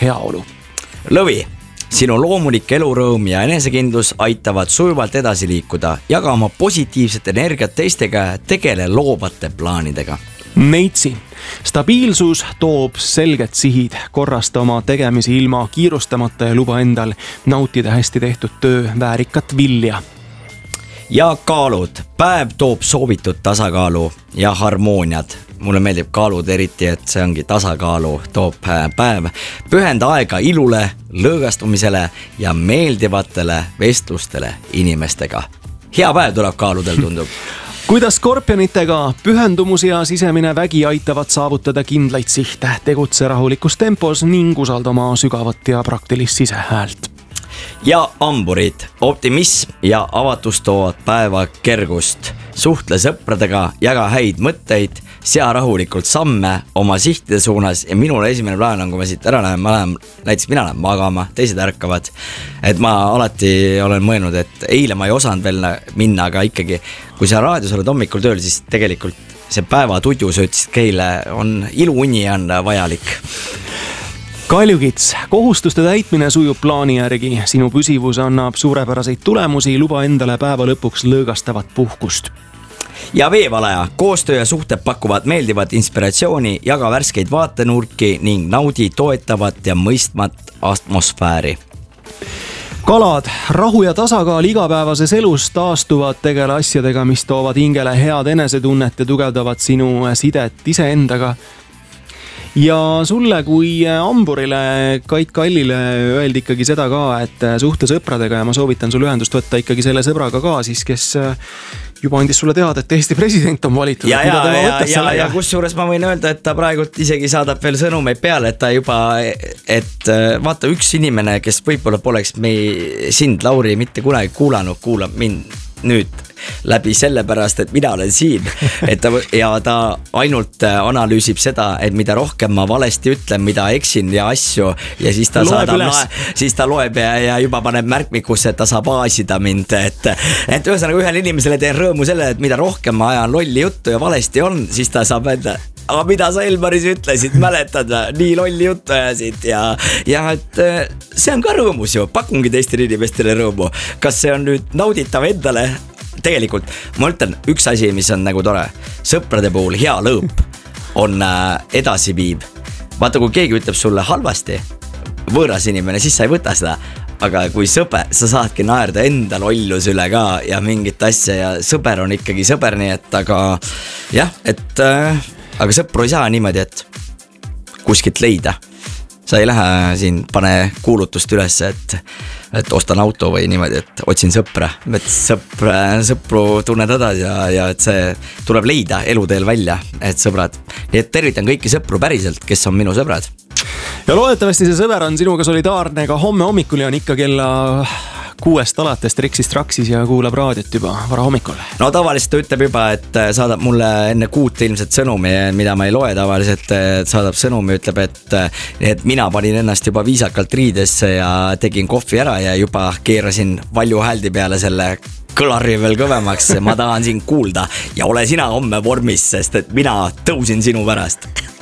heaolu. Lõvi, sinu loomulik elurõõm ja enesekindlus aitavad sujuvalt edasi liikuda, jaga oma positiivset energiat teistega ja tegele loovate plaanidega. Neitsi, stabiilsus toob selged sihid, korrasta oma tegemisi ilma kiirustamata ja luba endal nautida hästi tehtud töö väärikat vilja. Ja kaalud, päev toob soovitud tasakaalu ja harmooniad. Mulle meeldib kaalud eriti, et see ongi tasakaalu toob päev. Pühenda aega ilule, lõõgastumisele ja meeldivatele vestlustele inimestega. Hea päev tuleb kaaludel, tundub. Kuidas skorpionitega pühendumus ja sisemine vägi aitavad saavutada kindlaid sihte, tegutse rahulikus tempos ning usalda oma sügavat ja praktilist sisehäält. Ja amburid, optimism ja avatus toovad päeva kergust. Suhtle sõpradega, jaga häid mõtteid, sea rahulikult samme oma sihtide suunas ja minul esimene plaan on, kui ma siit ära lähen, näiteks mina lähen magama, teised ärkavad. Et ma alati olen mõelnud, et eile ma ei osanud veel minna, aga ikkagi, kui sa raadios oled hommikul tööl, siis tegelikult see päeva tudju, sa ütlesid keile, on iluuni on vajalik. Kaljukits, kohustuste täitmine sujub plaani järgi, sinu püsivus annab suurepäraseid tulemusi, luba endale päeva lõpuks lõõgastavat puhkust. Ja veevalaja, koostöö ja suhted pakuvad meeldivat inspiratsiooni, jaga värskeid vaatenurki ning naudi toetavat ja mõistmat atmosfääri. Kalad, rahu ja tasakaal igapäevases elus taastuvad, tegele asjadega, mis toovad hingele head enesetunnet ja tugevdavad sinu sidet iseendaga. Ja sulle kui amburile, Kait Kallile öeldi ikkagi seda ka, et suhte sõpradega ja ma soovitan sul ühendust võtta ikkagi selle sõbraga ka siis, kes juba andis sulle teada, et Eesti president on valitud. Ja kusjuures ma võin öelda, et ta praegult isegi saadab veel sõnumeid peale, et ta juba, et vaata üks inimene, kes võib-olla poleks sind, Lauri, mitte kunagi kuulanud, kuulab mind nüüd läbi sellepärast, et mina olen siin ja ta ainult analüüsib seda, et mida rohkem ma valesti ütlen, mida eksin ja asju ja siis ta siis ta loeb ja juba paneb märkmikusse, et ta saab aasida mind, et ühesõnaga ühel inimesele teen rõõmu selle, et mida rohkem ma ajan lolli juttu ja valesti on, siis ta saab enda, aga mida sa Elmaris ütlesid, mäletad, nii lolli juttu ajasid ja et see on ka rõõmus ju, pakungi teistele inimestele rõõmu, kas see on nüüd nauditav endale. Tegelikult ma ütlen üks asi, mis on nagu tore, sõprade puhul hea lõõp on edasi viib. Vaata, kui keegi ütleb sulle halvasti, võõras inimene, siis sa ei võta seda, aga kui sõber, sa saadki naerda enda lollus üle ka ja mingit asja ja sõber on ikkagi sõber, nii et aga jah, et aga sõpru ei saa niimoodi, et kuskilt leida. Sa ei lähe siin, pane kuulutust üles, et ostan auto või niimoodi, et otsin sõpra, et sõpru tunned edasi ja et see tuleb leida eluteel välja, et sõbrad. Nii et tervitan kõiki sõpru päriselt, kes on minu sõbrad. Ja loodetavasti see sõber on sinuga solidaarne ka homme hommikul ja on ikka kella 6 alates Trexist Raksis ja kuulab raadiot juba vara hommikul. No tavaliselt ta ütleb juba, et saadab mulle enne 6 ilmselt sõnumi, mida ma ei loe tavaliselt, saadab sõnumi, ütleb, et mina panin ennast juba viisakalt riidesse ja tegin kohvi ära ja juba keerasin valju hääldi peale selle kõlari veel kõvemaks. Ma tahan sind kuulda ja ole sina homme vormis, sest et mina tõusin sinu pärast.